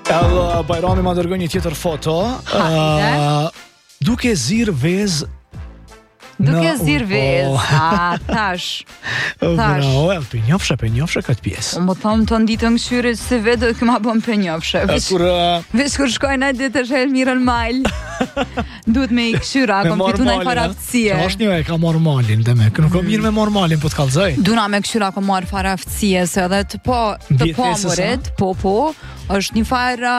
Edhe Bajrami ma dërgoj një tjetër foto. Duke zirë vezë. Duke zirë vezë. Tash. Bravo, për njofshe këtë pjesë. Më thamë të nditën këshyrit se vetë këma bëm për njofshe. Vesh kur shkojnë atë të shëllë mirën majlë. Duhet me i këshyra, kom fitu në i faraftësie. Qa është një e ka marë malin, dhe me, nuk o mirë me marë malin, po të kalzoj. Duna me këshyra kom marë faraftësie, se edhe të pomorit, po, është një farë,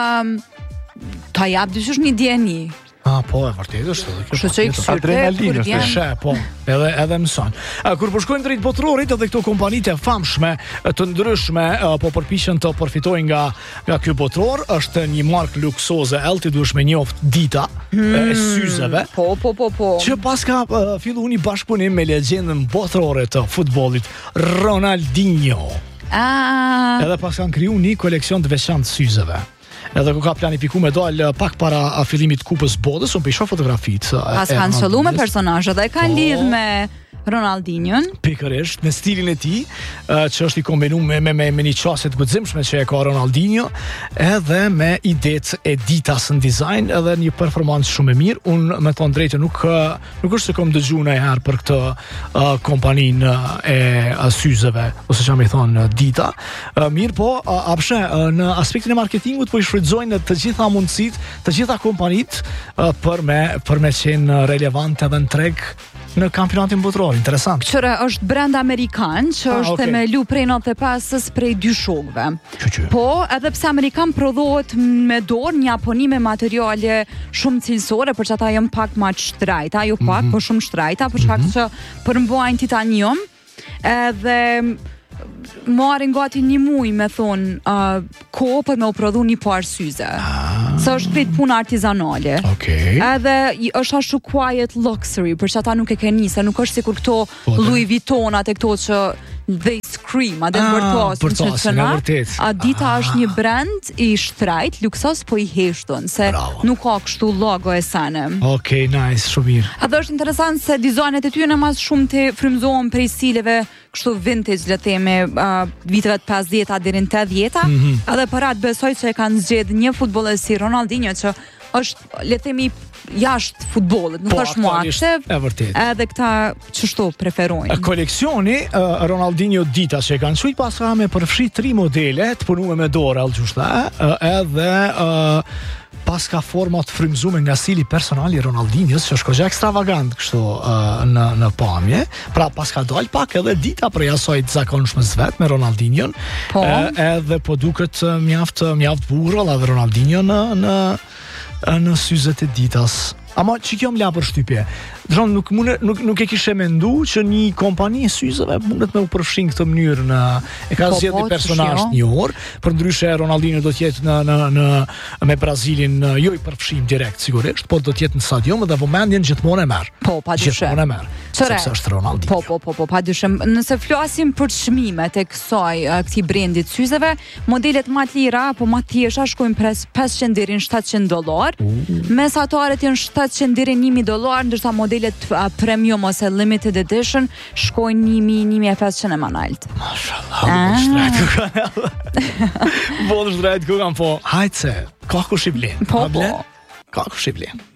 ta jabë dyshush një djeni. Po, e vërtet është edhe kjo. Kështu që i këshyrte, kur Shë, po, edhe mëson. Kur përshkojnë drejt botrorit, edhe këto kompanitë e famshme, të ndryshme, po përpiqen të përfitojnë nga ky botror, është një markë luksoze, ti duhesh me njoft Dita e syzeve. Po. Që pas ka fillu një bashkëpunim me legjendën botrore të futbollit, Ronaldinho. Edhe pas kanë kriju një koleksion të veçantë syzeve. Edhe ku ka planifiku me dalë pak para fillimit Kupës Botës, unë pisho fotografit. Pas kanë qëllu me personazhe dhe kanë lidh me Ronaldinhon. Pikërisht, me stilin e tij, që është i kombinuar me një qasje të guximshme që e ka Ronaldinho, edhe me idetë e Ditas në dizajn, edhe një performancë shumë e mirë. Unë me thonë drejtë nuk është se kom dëgjuar ndonjëherë për këtë kompaninë e syzeve, ose çfarë më thon Dita. Mirë po, apshe në aspektin e marketingut po i shfrytëzojnë të gjitha mundësitë, të gjitha kompanitë për me qenë relevante edhe në treg në kampionatin botror. Interesant. Qëre është brand amerikan që është themelu prej 95-ës prej dy shokëve. Po, edhe pse amerikan prodhohet me dorë, një Japoni me materiale shumë cilësore, për që ata jënë pak ma shtrajta, jo pak, po shumë shtrajta, për shkak që përmbojnë titanium, edhe marrin gati një muj me thonë kohë për me u prodhu një parë syze. Se është këtë puna artizanale. Edhe është ashtu quiet luxury, për që ata nuk e ke njëse, nuk është sikur këto Louis Vuittonat e këto që they scream, a dhe bërtosin Dita është një brand i shtrajt, luksos, po i heshtun, se nuk ka kështu logo e sene. Nice, shumë mirë. Edhe është interesant se dizajnet e ty në mas shumë të frymzohen prej stileve kështu vintage, le theme, viteve të 50-a deri në 80-a, edhe parat besoj që e kanë zgjedh një futbollist si Ronaldinho që është, le themi, jashtë futbollit, nuk është mua aktiv, edhe këta qështu preferojnë. Koleksioni Ronaldinho Dita që e kanë qujt pas ka me përfshi 3 modele të punume me dorë, edhe pas ka format frymzume nga stili personali Ronaldinhos, që është kohë ekstravagant kështu në pamje. Pra pas ka dalë pak edhe Dita prej asaj të zakonshmes vet me Ronaldinhon. Edhe po duket mjaft burrë edhe Ronaldinho në syzet e Ditas. Ama që kjo më la për shtypje. Nuk e kishe mendu që një kompani e syzeve mundet me u përfshin këtë mënyrë në e ka zgjedhur një personazh një orë, për ndryshe Ronaldinho do të jetë me Brazilin jo i përfshim direkt sigurisht, por do të jetë në stadium dhe vëmendjen gjithmonë e merr. Gjithmonë e merr. Sepse është Ronaldinho. Po, padyshim. Nëse flasim për çmimet e këtij brendi të syzeve, modelet më të lira apo më të thjeshta shkojnë pres $500 deri në $700. Mesataret janë $700 deri në $1000, ndërsa modelet premium ose limited edition shkojnë 1000-1500 e manalt. Mashallah, bo të shtrajt ku kanë po. Hajtë se, ka kush i blen. Po. Ka kush i blen.